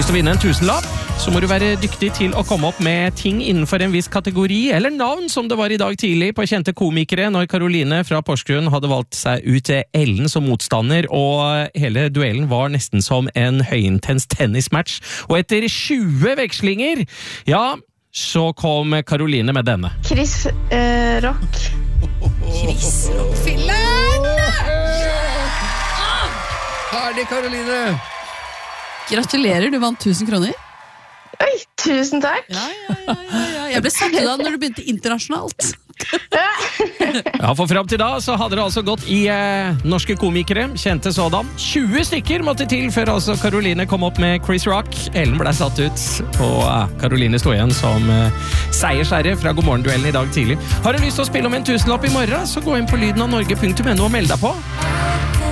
lyst til å vinne en tusenlapp, så må du være dyktig til å komme opp med ting innenfor en viss kategori, eller navn, som det var i dag tidlig på kjente komikere, når Caroline fra Porsgrunn hadde valgt seg ut Ellen som motstander, og hele duellen var nesten som en høyintens tennismatch. Og etter 20 vekslinger, ja, så kom Caroline med denne. Chris Rock. Chris Rock-fillen! Herlig, Caroline! Gratulerer, du vant 1000 kroner. Oi, tusen takk. Ja. Jeg ble satt ut av når du begynte internasjonalt. Ja, for frem til da så hadde det altså gått i norske komikere, kjente sådan. 20 stykker måtte til før altså Caroline kom opp med Chris Rock. Ellen ble satt ut, og Caroline stod igjen som seiersherre fra Godmorgen-duellen i dag tidlig. Har du lyst til å spille om en tusenlapp i morgen, så gå inn på lydenavnorge.no og meld deg på.